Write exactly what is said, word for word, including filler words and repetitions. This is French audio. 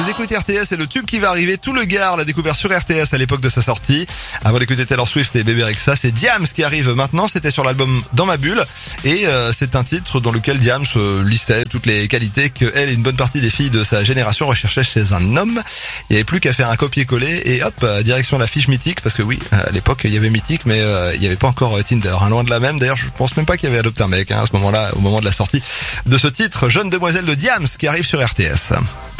Vous écoutez R T S et le tube qui va arriver, tout le Gard l'a découvert sur R T S à l'époque de sa sortie. Avant d'écouter Taylor Swift et Bébé Rexha, c'est Diams qui arrive maintenant, c'était sur l'album Dans ma bulle et euh, c'est un titre dans lequel Diams euh, listait toutes les qualités que elle et une bonne partie des filles de sa génération recherchaient chez un homme. Il n'y avait plus qu'à faire un copier-coller et hop, direction la fiche Mythique, parce que oui, à l'époque il y avait Mythique mais euh, il n'y avait pas encore euh, Tinder, hein, loin de la même. D'ailleurs je pense même pas qu'il y avait Adopte un mec hein, à ce moment-là, au moment de la sortie de ce titre, Jeune demoiselle de Diams qui arrive sur R T S.